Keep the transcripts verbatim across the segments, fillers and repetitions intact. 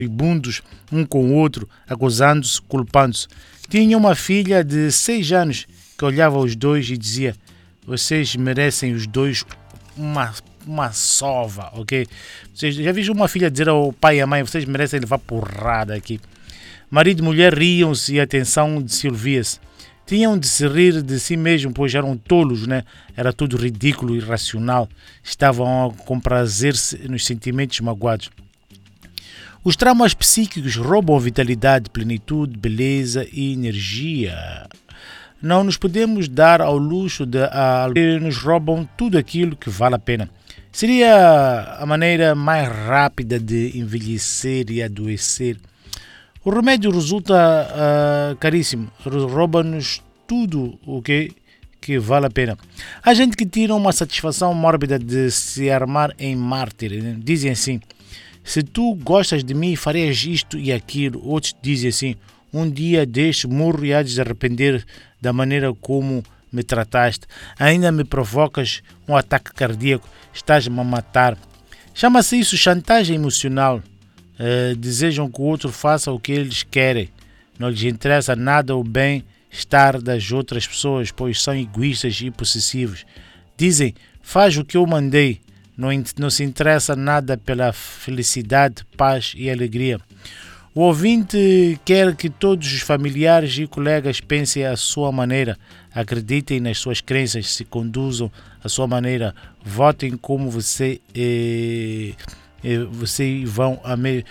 bundos um com o outro, acusando-se, culpando-se. Tinha uma filha de seis anos que olhava os dois e dizia: vocês merecem os dois uma, uma sova, ok? Vocês já viram uma filha dizer ao pai e à mãe: vocês merecem levar porrada aqui. Marido e mulher riam-se e a tensão se ouvia-se. Tinham de se rir de si mesmo, pois eram tolos, né? Era tudo ridículo e irracional. Estavam a comprazer-se nos sentimentos magoados. Os traumas psíquicos roubam vitalidade, plenitude, beleza e energia. Não nos podemos dar ao luxo de a, que nos roubam tudo aquilo que vale a pena. Seria a maneira mais rápida de envelhecer e adoecer. O remédio resulta uh, caríssimo, rouba-nos tudo o que, que vale a pena. Há gente que tira uma satisfação mórbida de se armar em mártir. Dizem assim: se tu gostas de mim, farias isto e aquilo. Outros dizem assim: um dia deste morro e há de se arrepender da maneira como me trataste. Ainda me provocas um ataque cardíaco, estás-me a matar. Chama-se isso chantagem emocional. Uh, desejam que o outro faça o que eles querem. Não lhes interessa nada o bem-estar das outras pessoas, pois são egoístas e possessivos. Dizem: faz o que eu mandei. Não, não se interessa nada pela felicidade, paz e alegria. O ouvinte quer que todos os familiares e colegas pensem à sua maneira, acreditem nas suas crenças, se conduzam à sua maneira, votem como você eh, vocês vão a me...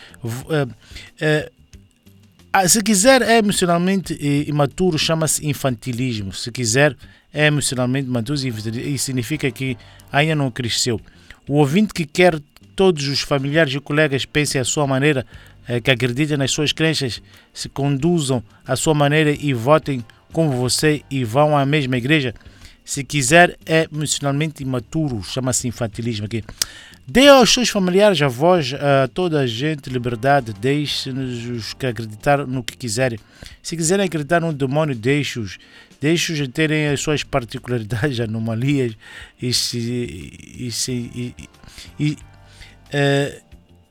Se quiser é emocionalmente imaturo, chama-se infantilismo. Se quiser é emocionalmente imaturo e significa que ainda não cresceu. O ouvinte que quer todos os familiares e colegas pensem à sua maneira, que acreditem nas suas crenças, se conduzam à sua maneira e votem como você e vão à mesma igreja. Se quiser é emocionalmente imaturo, chama-se infantilismo aqui. Dê aos seus familiares, avós, a toda a gente liberdade, deixe-nos acreditar no que quiserem. Se quiserem acreditar num demônio, deixe-os. Deixe-os terem as suas particularidades, anomalias e se... E, se, e, e, uh,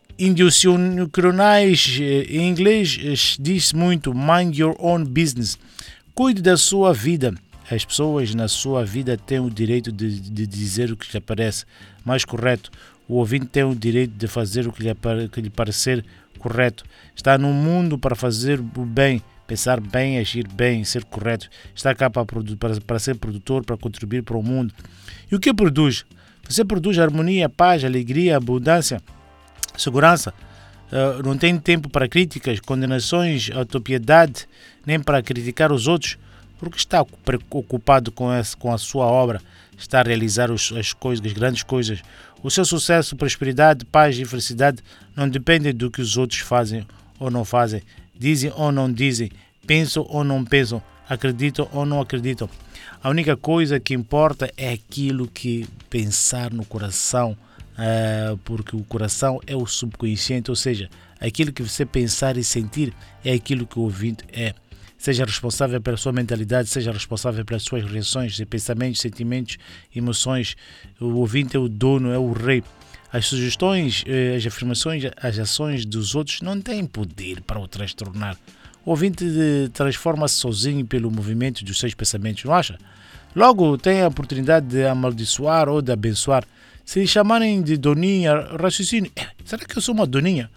Indiocronais, em inglês, diz muito: mind your own business. Cuide da sua vida. As pessoas na sua vida têm o direito de, de dizer o que lhe parece mais correto. O ouvinte tem o direito de fazer o que lhe, que lhe parecer correto. Está no mundo para fazer o bem, pensar bem, agir bem, ser correto. Está cá para, para, para ser produtor, para contribuir para o mundo. E o que produz? Você produz harmonia, paz, alegria, abundância, segurança. Uh, não tem tempo para críticas, condenações, autopiedade, nem para criticar os outros, porque está preocupado com, esse, com a sua obra, está a realizar os, as coisas, as grandes coisas. O seu sucesso, prosperidade, paz e felicidade não dependem do que os outros fazem ou não fazem, dizem ou não dizem, pensam ou não pensam, acreditam ou não acreditam. A única coisa que importa é aquilo que pensar no coração, uh, porque o coração é o subconsciente, ou seja, aquilo que você pensar e sentir é aquilo que o ouvinte é. Seja responsável pela sua mentalidade, seja responsável pelas suas reações, pensamentos, sentimentos, emoções. O ouvinte é o dono, é o rei. As sugestões, as afirmações, as ações dos outros não têm poder para o transtornar. O ouvinte transforma-se sozinho pelo movimento dos seus pensamentos, não acha? Logo, tem a oportunidade de amaldiçoar ou de abençoar. Se chamarem de doninha, raciocínio: será que eu sou uma doninha?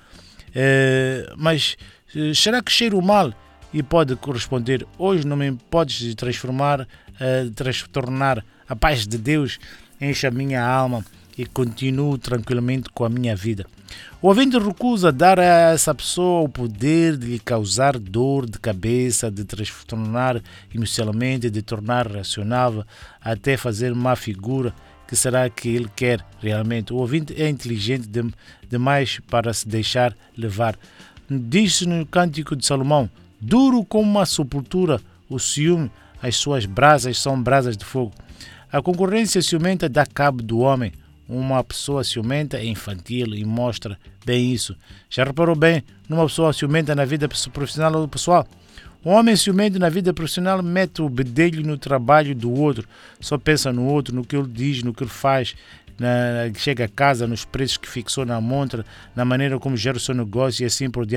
É, mas será que cheiro mal? E pode corresponder: hoje não me podes transformar, uh, transtornar. A paz de Deus enche a minha alma e continuo tranquilamente com a minha vida. O ouvinte recusa dar a essa pessoa o poder de lhe causar dor de cabeça, de transtornar emocionalmente, de tornar racionável, até fazer má figura. Que será que ele quer realmente? O ouvinte é inteligente de, demais para se deixar levar. Diz-se no Cântico de Salomão: duro como uma sepultura, o ciúme, as suas brasas são brasas de fogo. A concorrência ciumenta dá cabo do homem. Uma pessoa ciumenta é infantil e mostra bem isso. Já reparou bem numa pessoa ciumenta na vida profissional ou pessoal? Um homem ciumento na vida profissional mete o bedelho no trabalho do outro. Só pensa no outro, no que ele diz, no que ele faz. Na, chega a casa, nos preços que fixou na montra, na maneira como gera o seu negócio e assim por diante.